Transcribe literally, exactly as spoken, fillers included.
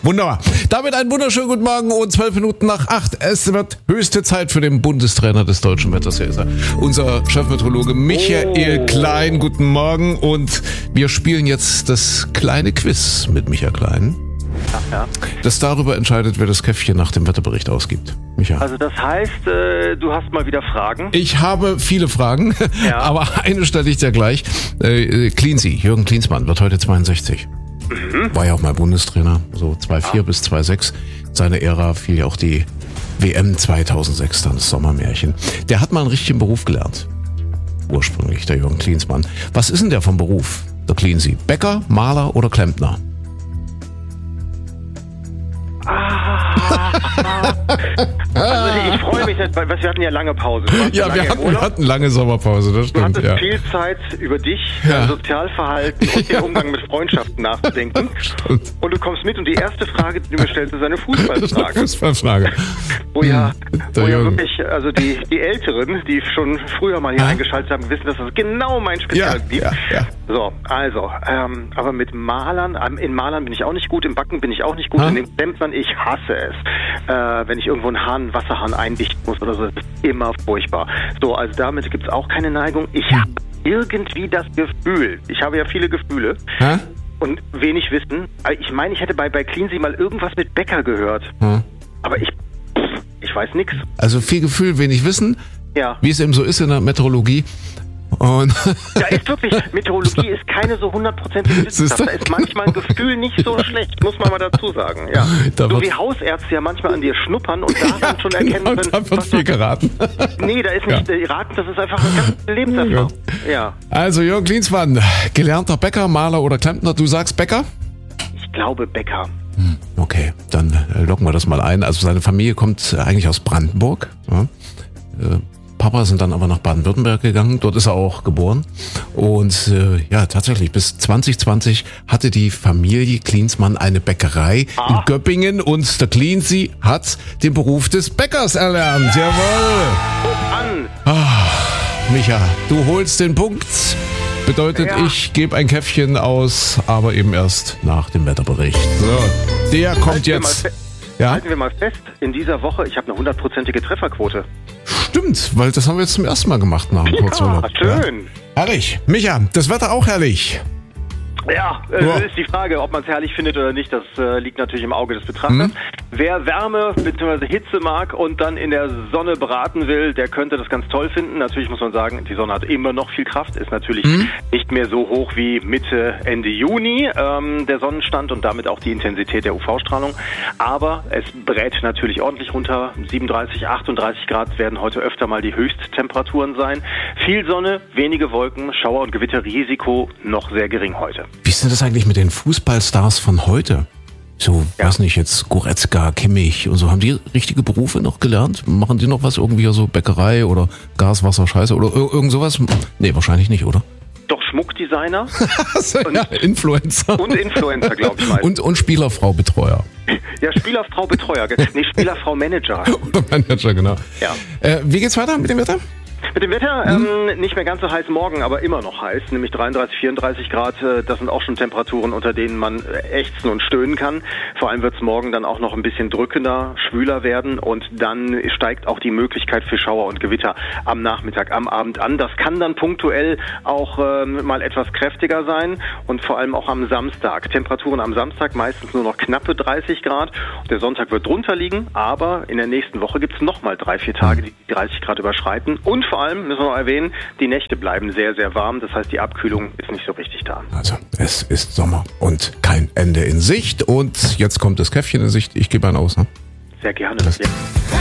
Wunderbar. Damit einen wunderschönen guten Morgen und zwölf Minuten nach acht. Es wird höchste Zeit für den Bundestrainer des deutschen Wetters. Hier ist er, unser Chefmeteorologe Michael oh. Klein. Guten Morgen und wir spielen jetzt das kleine Quiz mit Michael Klein. Ach, ja. Das darüber entscheidet, wer das Käffchen nach dem Wetterbericht ausgibt. Micha. Also das heißt, äh, du hast mal wieder Fragen? Ich habe viele Fragen, ja. aber eine stelle ich dir gleich. Äh, Klinsmann, Jürgen Klinsmann wird heute zweiundsechzig. Mhm. War ja auch mal Bundestrainer, so zwei Komma vier ja. bis zwei Komma sechs. Seine Ära fiel ja auch die W M zweitausendsechs, dann das Sommermärchen. Der hat mal einen richtigen Beruf gelernt. Ursprünglich, der Jürgen Klinsmann. Was ist denn der vom Beruf, der Klinsi? Bäcker, Maler oder Klempner? Ah, also ich freue mich nicht, weil wir hatten ja lange Pause. Ja, lange wir, hatten, wir hatten lange Sommerpause, das stimmt. Du hattest ja. viel Zeit, über dich, ja. dein Sozialverhalten und den Umgang mit Freundschaften nachzudenken. Stimmt. Und du kommst mit und die erste Frage, die du mir stellst, ist eine Fußballfrage. Fußballfrage. Wo ja, wo ja Jürgen. wirklich, also die, die Älteren, die schon früher mal hier ah. eingeschaltet haben, wissen, dass das genau mein Spezialgebiet ist. Ja, ja, ja. So, also, ähm, aber mit Malern, ähm, in Malern bin ich auch nicht gut, im Backen bin ich auch nicht gut, ah. in den Klempnern, ich hasse es. Äh, wenn ich irgendwo einen Hahn, einen Wasserhahn eindichten muss oder so, das ist immer furchtbar. So, also damit gibt es auch keine Neigung. Ich habe irgendwie das Gefühl, ich habe ja viele Gefühle Hä? und wenig Wissen. Ich meine, ich hätte bei, bei Cleansy mal irgendwas mit Bäcker gehört. Hm. Aber ich, ich weiß nichts. Also viel Gefühl, wenig Wissen, ja. wie es eben so ist in der Meteorologie. Und ja, ist wirklich, Meteorologie ist keine so hundertprozentige Wissenschaft. Da ist manchmal ein Gefühl nicht so schlecht, muss man mal dazu sagen. Ja. Da so wie Hausärzte ja manchmal an dir schnuppern und da dann schon erkennen genau, können, da wird viel geraten. Nee, da ist nicht ja. raten, das ist einfach eine ganze Lebenserfahrung. Ja. ja. Also Jürgen Klinsmann, gelernter Bäcker, Maler oder Klempner, du sagst Bäcker? Ich glaube Bäcker. Hm, okay, dann locken wir das mal ein. Also seine Familie kommt eigentlich aus Brandenburg. Ja. Äh, Papa sind dann aber nach Baden-Württemberg gegangen, dort ist er auch geboren und äh, ja, tatsächlich bis zwanzig zwanzig hatte die Familie Klinsmann eine Bäckerei ah. in Göppingen und der Klinsi hat den Beruf des Bäckers erlernt, jawohl! An. Ah, Micha, du holst den Punkt, bedeutet ja. ich gebe ein Käffchen aus, aber eben erst nach dem Wetterbericht. So, der kommt halten jetzt... Ja? Halten wir mal fest, in dieser Woche, ich habe eine hundertprozentige Trefferquote. Stimmt, weil das haben wir jetzt zum ersten Mal gemacht nach dem Kurzurlaub. Ja, schön. Ja. Herrlich. Micha, das Wetter auch herrlich. Ja, äh, ja. ist die Frage, ob man es herrlich findet oder nicht, das äh, liegt natürlich im Auge des Betrachters. Mhm. Wer Wärme bzw. Hitze mag und dann in der Sonne braten will, der könnte das ganz toll finden. Natürlich muss man sagen, die Sonne hat immer noch viel Kraft, ist natürlich mhm. nicht mehr so hoch wie Mitte, Ende Juni ähm, der Sonnenstand und damit auch die Intensität der U V-Strahlung. Aber es brät natürlich ordentlich runter. siebenunddreißig, achtunddreißig Grad werden heute öfter mal die Höchsttemperaturen sein. Viel Sonne, wenige Wolken, Schauer- und Gewitterrisiko noch sehr gering heute. Wie ist denn das eigentlich mit den Fußballstars von heute? So, ja. weiß nicht, jetzt Goretzka, Kimmich und so. Haben die richtige Berufe noch gelernt? Machen die noch was irgendwie, so Bäckerei oder Gas, Wasser, Scheiße oder irgend sowas? Nee, wahrscheinlich nicht, oder? Doch, Schmuckdesigner. so, und, ja, Influencer. Und Influencer, glaube ich mal. Und, und Spielerfrau Betreuer. Ja, Spielerfrau Betreuer. Nee, Spielerfrau Manager. Oder Manager, genau. Ja. Äh, wie geht's weiter mit dem Wetter? Mit dem Wetter ähm, nicht mehr ganz so heiß morgen, aber immer noch heiß, nämlich dreiunddreißig, vierunddreißig Grad. Äh, das sind auch schon Temperaturen, unter denen man ächzen und stöhnen kann. Vor allem wird es morgen dann auch noch ein bisschen drückender, schwüler werden und dann steigt auch die Möglichkeit für Schauer und Gewitter am Nachmittag, am Abend an. Das kann dann punktuell auch ähm, mal etwas kräftiger sein und vor allem auch am Samstag. Temperaturen am Samstag meistens nur noch knappe dreißig Grad. Der Sonntag wird drunter liegen, aber in der nächsten Woche gibt es nochmal drei, vier Tage, die dreißig Grad überschreiten und vor allem, müssen wir noch erwähnen, die Nächte bleiben sehr, sehr warm. Das heißt, die Abkühlung ist nicht so richtig da. Also, es ist Sommer und kein Ende in Sicht. Und jetzt kommt das Käffchen in Sicht. Ich gebe einen aus, ne? Sehr gerne. Ja.